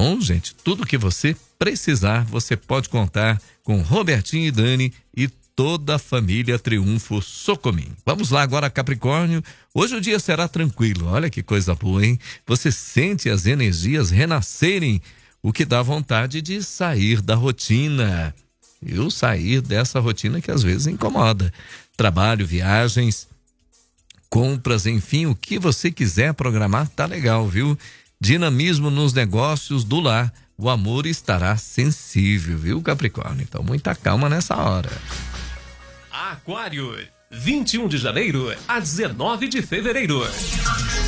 Então, gente, tudo que você precisar, você pode contar com Robertinho e Dani e toda a família Triunfo Socomim. Vamos lá agora, Capricórnio. Hoje o dia será tranquilo. Olha que coisa boa, hein? Você sente as energias renascerem, o que dá vontade de sair da rotina. E sair dessa rotina que às vezes incomoda. Trabalho, viagens, compras, enfim, o que você quiser programar tá legal, viu? Dinamismo nos negócios do lar. O amor estará sensível, viu, Capricórnio? Então, muita calma nessa hora. Aquário, 21 de janeiro a 19 de fevereiro.